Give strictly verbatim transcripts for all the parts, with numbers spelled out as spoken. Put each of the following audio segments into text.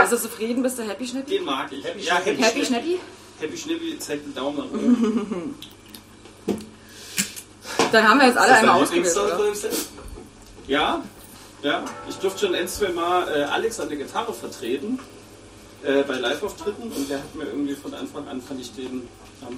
Bist du zufrieden? Bist du happy, Schnippi? Den mag ich. Happy, ja, happy, happy Schnippi. Schnippi? Happy Schnippi zeigt den Daumen nach oben. Dann haben wir jetzt alle einmal ausgewählt, oder? Ja, ja. Ich durfte schon ein, zwei Mal äh, Alex an der Gitarre vertreten. Äh, bei Live-Auftritten. Und der hat mir irgendwie von Anfang an, fand ich den am,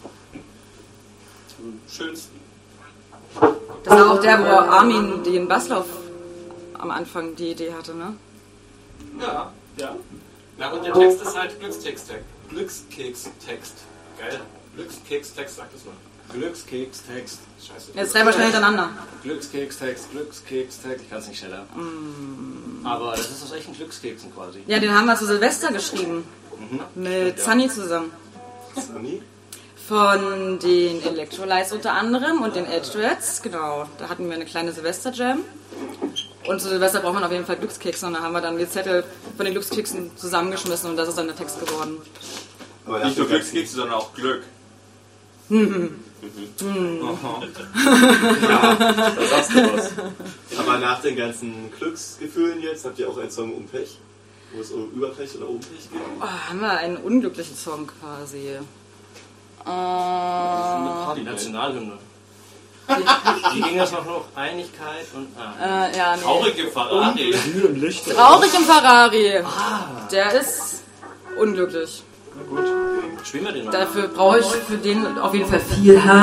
am schönsten. Das war auch der, wo Armin den Basslauf am Anfang die Idee hatte, ne? Ja. Ja. Na und der Text ist halt Glückskekstext. Glückskekstext. Geil. Glückskekstext, sag das mal. Glückskekstext. Scheiße. Jetzt drehen wir schnell hintereinander. Glückskekstext, Glückskekstext. Ich kann es nicht schneller. Mm. Aber das ist aus echten Glückskeksen quasi. Ja, den haben wir zu Silvester geschrieben. Mhm. Mit Sunny zusammen. Sunny? Von den Electrolytes unter anderem und den Edge Duets. Genau, da hatten wir eine kleine Silvester-Jam. Und zu Silvester braucht man auf jeden Fall Glückskekse. Und da haben wir dann die Zettel von den Glückskeksen zusammengeschmissen und das ist dann der Text geworden. Aber nicht nur Glückskekse, sondern auch Glück. Mhm. Mhm. Ja, da sagst du was. Aber nach den ganzen Glücksgefühlen jetzt habt ihr auch einen Song um Pech, wo es um Überpech oder um Pech geht. Oh, haben wir einen unglücklichen Song quasi. Äh, die Nationalhymne. Wie ging das noch noch? Einigkeit und... Ah. Äh, ja, nee. Traurig im Ferrari. Traurig im Ferrari. Ah. Der ist unglücklich. Na gut, spielen wir den noch. Dafür brauche ich für den auf jeden Fall viel Haar.